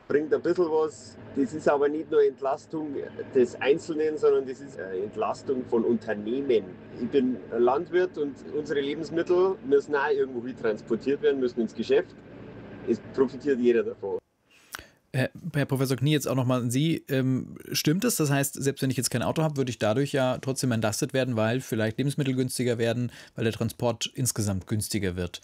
bringt ein bisschen was. Das ist aber nicht nur Entlastung des Einzelnen, sondern das ist eine Entlastung von Unternehmen. Ich bin Landwirt und unsere Lebensmittel müssen auch irgendwo transportiert werden, müssen ins Geschäft. Es profitiert jeder davon. Herr Professor Knie, jetzt auch nochmal an Sie. Stimmt es? Das heißt, selbst wenn ich jetzt kein Auto habe, würde ich dadurch ja trotzdem entlastet werden, weil vielleicht Lebensmittel günstiger werden, weil der Transport insgesamt günstiger wird.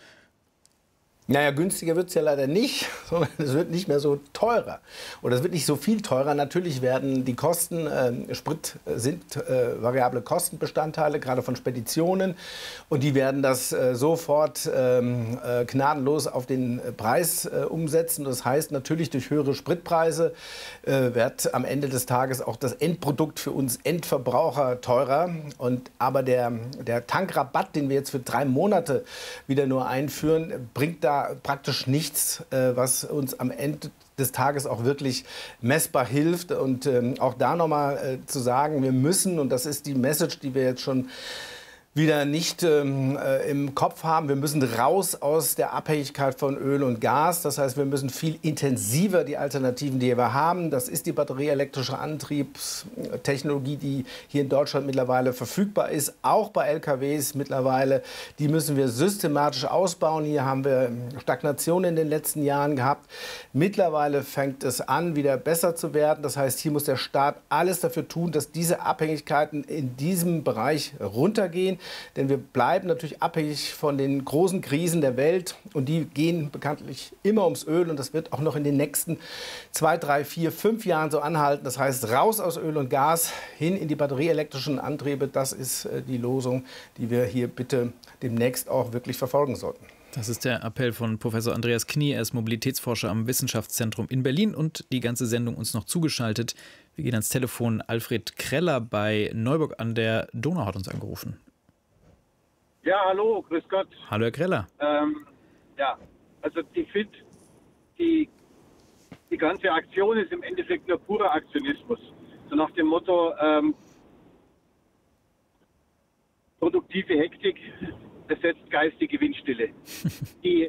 Naja, günstiger wird es ja leider nicht, sondern es wird nicht mehr so teurer. Oder es wird nicht so viel teurer. Natürlich werden die Kosten, Sprit sind variable Kostenbestandteile, gerade von Speditionen. Und die werden das sofort gnadenlos auf den Preis umsetzen. Das heißt natürlich, durch höhere Spritpreise wird am Ende des Tages auch das Endprodukt für uns Endverbraucher teurer. Aber der Tankrabatt, den wir jetzt für 3 Monate wieder nur einführen, bringt da praktisch nichts, was uns am Ende des Tages auch wirklich messbar hilft. Und auch da nochmal zu sagen, wir müssen, und das ist die Message, die wir jetzt schon wieder nicht im Kopf haben. Wir müssen raus aus der Abhängigkeit von Öl und Gas. Das heißt, wir müssen viel intensiver die Alternativen, die wir haben. Das ist die batterieelektrische Antriebstechnologie, die hier in Deutschland mittlerweile verfügbar ist, auch bei LKWs mittlerweile. Die müssen wir systematisch ausbauen. Hier haben wir Stagnation in den letzten Jahren gehabt. Mittlerweile fängt es an, wieder besser zu werden. Das heißt, hier muss der Staat alles dafür tun, dass diese Abhängigkeiten in diesem Bereich runtergehen. Denn wir bleiben natürlich abhängig von den großen Krisen der Welt und die gehen bekanntlich immer ums Öl und das wird auch noch in den nächsten 2, 3, 4, 5 Jahren so anhalten. Das heißt, raus aus Öl und Gas, hin in die batterieelektrischen Antriebe. Das ist die Losung, die wir hier bitte demnächst auch wirklich verfolgen sollten. Das ist der Appell von Professor Andreas Knie. Er ist Mobilitätsforscher am Wissenschaftszentrum in Berlin und die ganze Sendung uns noch zugeschaltet. Wir gehen ans Telefon. Alfred Kreller bei Neuburg an der Donau hat uns angerufen. Ja, hallo, grüß Gott. Hallo, Herr Kreller. Ja, also ich finde, die ganze Aktion ist im Endeffekt nur purer Aktionismus. So nach dem Motto, produktive Hektik ersetzt geistige Windstille. Sie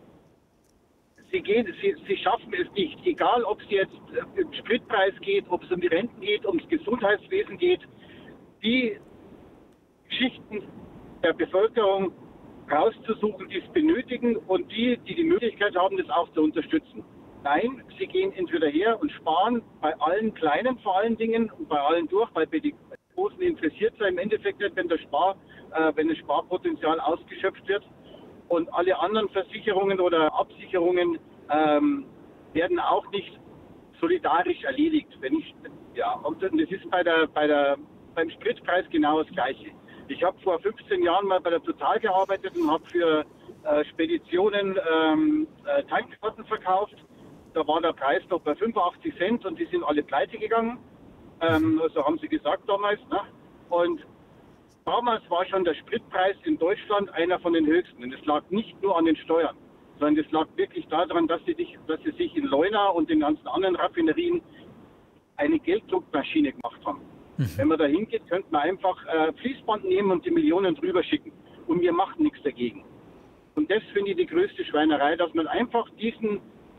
schaffen es nicht, egal ob es jetzt um Spritpreis geht, ob es um die Renten geht, ums Gesundheitswesen geht, die Schichten der Bevölkerung rauszusuchen, die es benötigen und die Möglichkeit haben, das auch zu unterstützen. Nein, sie gehen entweder her und sparen bei allen Kleinen vor allen Dingen und bei allen durch, weil bei den Großen interessiert es im Endeffekt nicht, wenn das Sparpotenzial ausgeschöpft wird. Und alle anderen Versicherungen oder Absicherungen werden auch nicht solidarisch erledigt. Und das ist beim Spritpreis genau das Gleiche. Ich habe vor 15 Jahren mal bei der Total gearbeitet und habe für Speditionen Tankkarten verkauft. Da war der Preis noch bei 85 Cent und die sind alle pleite gegangen. So haben sie gesagt damals. Ne? Und damals war schon der Spritpreis in Deutschland einer von den höchsten. Und es lag nicht nur an den Steuern, sondern es lag wirklich daran, dass sie sich in Leuna und den ganzen anderen Raffinerien eine Gelddruckmaschine gemacht haben. Wenn man da hingeht, könnte man einfach Fließband nehmen und die Millionen drüber schicken. Und wir machen nichts dagegen. Und das finde ich die größte Schweinerei, dass man einfach diesen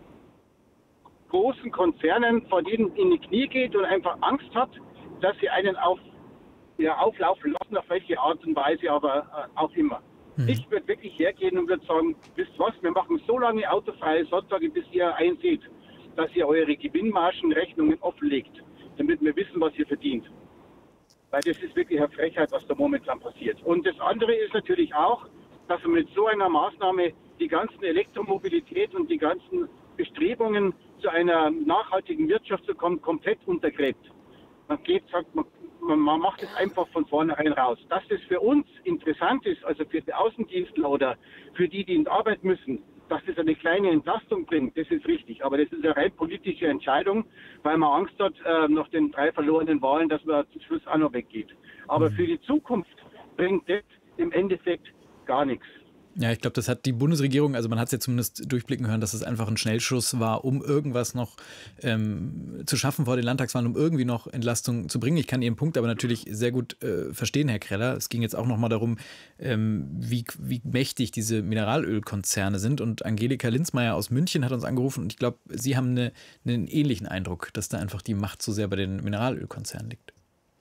großen Konzernen vor denen in die Knie geht und einfach Angst hat, dass sie einen auflaufen lassen, auf welche Art und Weise, aber auch immer. Ich würde wirklich hergehen und würde sagen, wisst was, wir machen so lange autofreie Sonntage, bis ihr einseht, dass ihr eure Gewinnmargenrechnungen offenlegt, damit wir wissen, was ihr verdient. Weil das ist wirklich eine Frechheit, was da momentan passiert. Und das andere ist natürlich auch, dass man mit so einer Maßnahme die ganzen Elektromobilität und die ganzen Bestrebungen zu einer nachhaltigen Wirtschaft zu kommen, komplett untergräbt. Man macht es einfach von vornherein raus. Dass das für uns interessant ist, also für die Außendienstler oder für die in Arbeit müssen, dass das eine kleine Entlastung bringt, das ist richtig. Aber das ist eine rein politische Entscheidung, weil man Angst hat, nach den 3 verlorenen Wahlen, dass man zum Schluss auch noch weggeht. Aber für die Zukunft bringt das im Endeffekt gar nichts. Ja, ich glaube, das hat die Bundesregierung, also man hat es ja zumindest durchblicken hören, dass es einfach ein Schnellschuss war, um irgendwas noch zu schaffen vor den Landtagswahlen, um irgendwie noch Entlastung zu bringen. Ich kann Ihren Punkt aber natürlich sehr gut verstehen, Herr Kreller. Es ging jetzt auch nochmal darum, wie mächtig diese Mineralölkonzerne sind. Und Angelika Linzmeier aus München hat uns angerufen und ich glaube, Sie haben einen ähnlichen Eindruck, dass da einfach die Macht so sehr bei den Mineralölkonzernen liegt.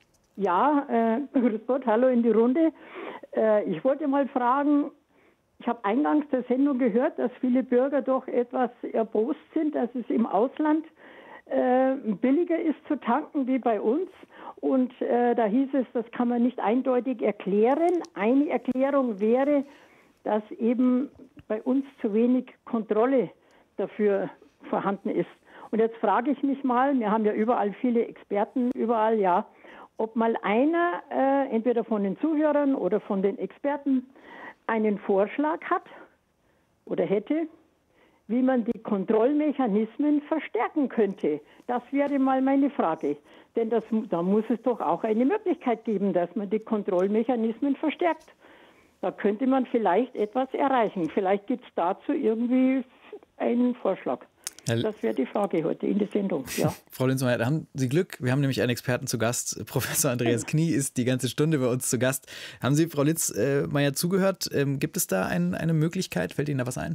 Ja, grüß Gott, hallo in die Runde. Ich wollte mal fragen, ich habe eingangs der Sendung gehört, dass viele Bürger doch etwas erbost sind, dass es im Ausland billiger ist zu tanken wie bei uns. Und da hieß es, das kann man nicht eindeutig erklären. Eine Erklärung wäre, dass eben bei uns zu wenig Kontrolle dafür vorhanden ist. Und jetzt frage ich mich mal, wir haben ja überall viele Experten, überall, ja, ob mal einer, entweder von den Zuhörern oder von den Experten, einen Vorschlag hat oder hätte, wie man die Kontrollmechanismen verstärken könnte. Das wäre mal meine Frage. Denn da muss es doch auch eine Möglichkeit geben, dass man die Kontrollmechanismen verstärkt. Da könnte man vielleicht etwas erreichen. Vielleicht gibt es dazu irgendwie einen Vorschlag. Das wäre die Frage heute in der Sendung. Ja. Frau Linzmeier, da haben Sie Glück. Wir haben nämlich einen Experten zu Gast. Professor Andreas Knie ist die ganze Stunde bei uns zu Gast. Haben Sie Frau Linzmeier zugehört? Gibt es da eine Möglichkeit? Fällt Ihnen da was ein?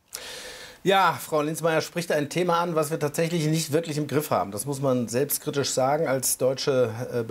Ja, Frau Linzmeier spricht ein Thema an, was wir tatsächlich nicht wirklich im Griff haben. Das muss man selbstkritisch sagen, als deutsche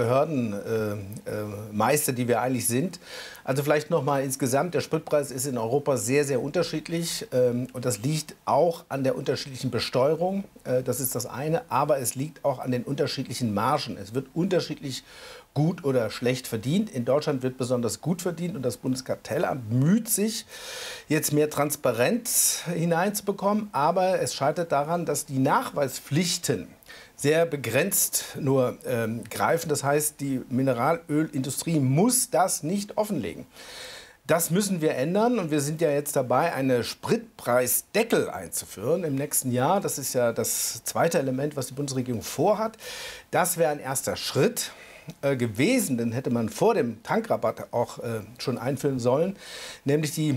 Behördenmeister, die wir eigentlich sind. Also vielleicht noch mal insgesamt, der Spritpreis ist in Europa sehr, sehr unterschiedlich. Und das liegt auch an der unterschiedlichen Besteuerung. Das ist das eine. Aber es liegt auch an den unterschiedlichen Margen. Es wird unterschiedlich gut oder schlecht verdient. In Deutschland wird besonders gut verdient und das Bundeskartellamt bemüht sich, jetzt mehr Transparenz hineinzubekommen. Aber es scheitert daran, dass die Nachweispflichten sehr begrenzt nur greifen. Das heißt, die Mineralölindustrie muss das nicht offenlegen. Das müssen wir ändern und wir sind ja jetzt dabei, einen Spritpreisdeckel einzuführen im nächsten Jahr. Das ist ja das zweite Element, was die Bundesregierung vorhat. Das wäre ein erster Schritt gewesen, den hätte man vor dem Tankrabatt auch schon einführen sollen, nämlich die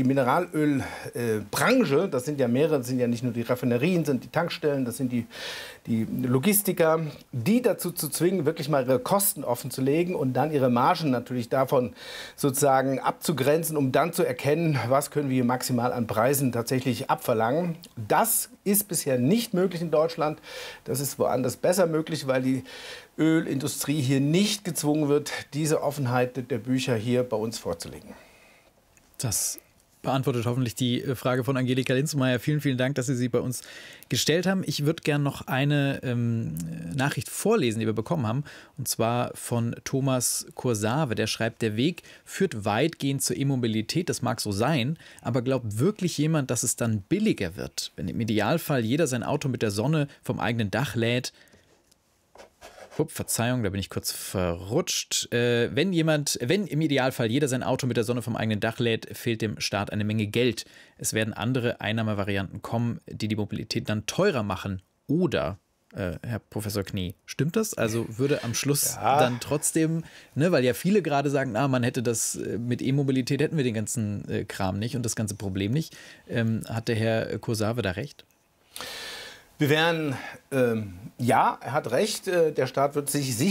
Mineralölbranche, das sind ja mehrere, das sind ja nicht nur die Raffinerien, sind die Tankstellen, das sind die Logistiker, die dazu zu zwingen, wirklich mal ihre Kosten offen zu legen und dann ihre Margen natürlich davon sozusagen abzugrenzen, um dann zu erkennen, was können wir maximal an Preisen tatsächlich abverlangen. Das ist bisher nicht möglich in Deutschland, das ist woanders besser möglich, weil die Ölindustrie hier nicht gezwungen wird, diese Offenheit der Bücher hier bei uns vorzulegen. Das beantwortet hoffentlich die Frage von Angelika Linzmeier. Vielen, vielen Dank, dass Sie sie bei uns gestellt haben. Ich würde gerne noch eine Nachricht vorlesen, die wir bekommen haben, und zwar von Thomas Kursave. Der schreibt, der Weg führt weitgehend zur E-Mobilität, das mag so sein, aber glaubt wirklich jemand, dass es dann billiger wird, wenn im Idealfall jeder sein Auto mit der Sonne vom eigenen Dach lädt? Verzeihung, da bin ich kurz verrutscht. Wenn im Idealfall jeder sein Auto mit der Sonne vom eigenen Dach lädt, fehlt dem Staat eine Menge Geld. Es werden andere Einnahmevarianten kommen, die Mobilität dann teurer machen. Oder, Herr Professor Knie, stimmt das? Also würde am Schluss dann trotzdem, weil ja viele gerade sagen, man hätte das mit E-Mobilität, hätten wir den ganzen Kram nicht und das ganze Problem nicht. Hat der Herr Kursave da recht? Wir wären, ja, er hat recht, der Staat wird sich